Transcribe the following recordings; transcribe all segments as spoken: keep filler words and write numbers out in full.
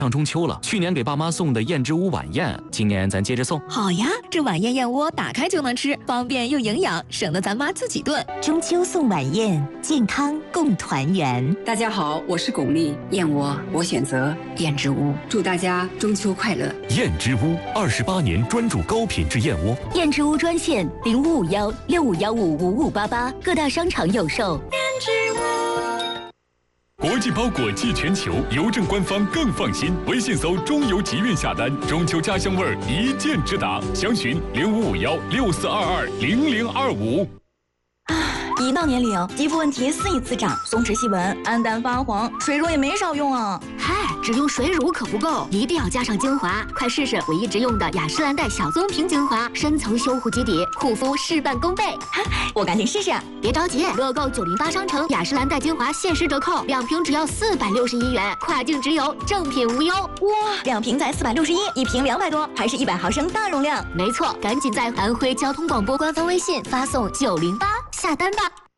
上中秋了，去年给爸妈送的燕之屋晚宴，今年咱接着送。 好呀，这晚宴燕窝打开就能吃，方便又营养，省得咱妈自己炖。 中秋送晚宴，健康共团圆。 大家好，我是巩俐，燕窝我选择燕之屋，祝大家中秋快乐。 燕之屋二十八年专注高品质燕窝。 燕之屋专线零五五幺六五幺五五五八八，各大商场有售。 燕之屋。 国际包裹寄全球，邮政官方更放心。微信搜中邮集运下单，中秋家乡味儿一键直达。详询零五五幺六四二二零零二五。 一到年龄，肌肤问题肆意滋长，松弛细纹、暗淡发黄，水乳也没少用啊。 嗨，只用水乳可不够，一定要加上精华。快试试我一直用的雅诗兰黛小棕瓶精华，深层修护基底，护肤事半功倍。 我赶紧试试。 别着急，乐购九零八商城雅诗兰黛精华限时折扣，两瓶只要四百六十一元，跨境直邮，正品无忧。 哇，两瓶才四百六十一，一瓶两百多，还是一百毫升大容量。 没错，赶紧在安徽交通广播官方微信发送九零八下单吧。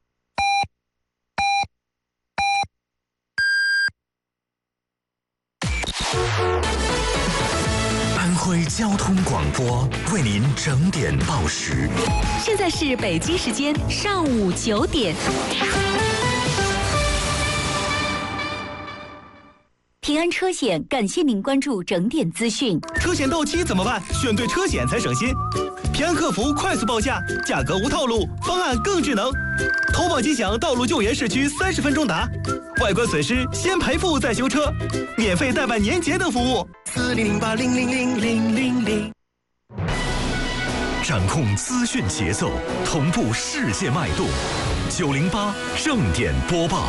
安徽交通广播为您整点报时。 现在是北京时间上午九点。 平安车险感谢您关注整点资讯。 车险到期怎么办？选对车险才省心。平安客服快速报价，价格无套路，方案更智能。投保即享道路救援市区三十分钟达，外观损失先赔付再修车，免费代办年检等服务。四零零八零零零零零零。 掌控资讯节奏，同步世界脉动。九零八正点播报。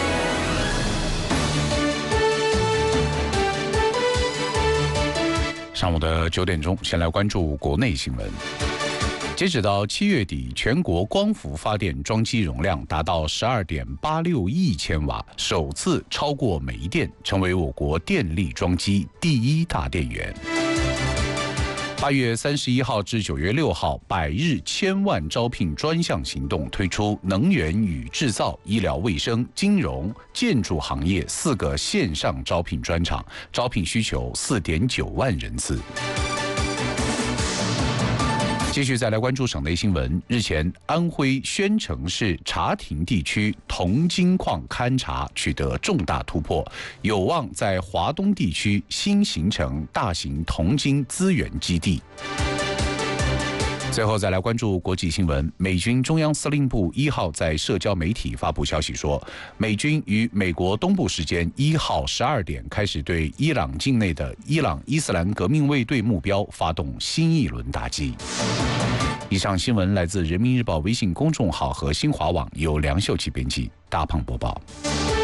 上午的九点钟，先来关注国内新闻。截止到七月底，全国光伏发电装机容量达到十二点八六亿千瓦，首次超过煤电，成为我国电力装机第一大电源。八月三十一号至九月六号，百日千万招聘专项行动推出能源与制造、医疗卫生、金融、建筑行业四个线上招聘专场，招聘需求四点九万人次。继续再来关注省内新闻。日前，安徽宣城市茶亭地区铜金矿勘查取得重大突破，有望在华东地区新形成大型铜金资源基地。最后再来关注国际新闻。美军中央司令部一号在社交媒体发布消息说，美军于美国东部时间一号十二点开始对伊朗境内的伊朗伊斯兰革命卫队目标发动新一轮打击。以上新闻来自人民日报微信公众号和新华网，由梁秀琪编辑，大胖播报。